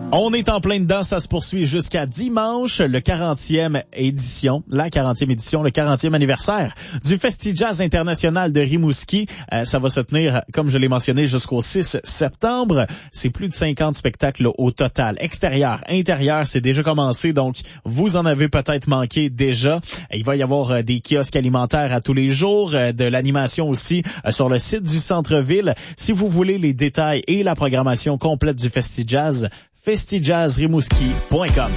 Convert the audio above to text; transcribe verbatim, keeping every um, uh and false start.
On est en plein dedans, ça se poursuit jusqu'à dimanche, le quarantième édition, la quarantième édition, le quarantième anniversaire du Festi-Jazz International de Rimouski. Euh, ça va se tenir, comme je l'ai mentionné, jusqu'au six septembre. C'est plus de cinquante spectacles au total. Extérieur, intérieur, c'est déjà commencé, donc vous en avez peut-être manqué déjà. Il va y avoir euh, des kiosques alimentaires à tous les jours, euh, de l'animation aussi euh, sur le site du centre-ville. Si vous voulez les détails et la programmation complète du Festi-Jazz, festi jazz rimouski point com.